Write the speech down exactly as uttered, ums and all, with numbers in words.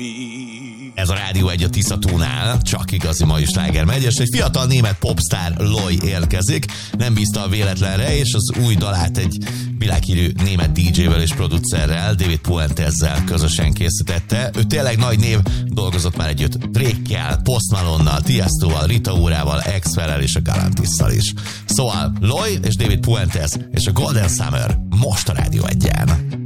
Ez a Rádió egy a Tiszatónál, csak igazi mai sláger megy, és egy fiatal német popstar Loy érkezik, nem bízta a véletlenre, és az új dalát egy világhírű német dé dzsével és producerrel, David Puentezzel közösen készítette. Ő tényleg nagy név, dolgozott már együtt Drake-kel, Post Malone-nal, Tiestoval, Rita Orával, X-Ferrel és a Galantisszal is. Szóval Loy és David Puentez és a Golden Summer most a Rádió egyen.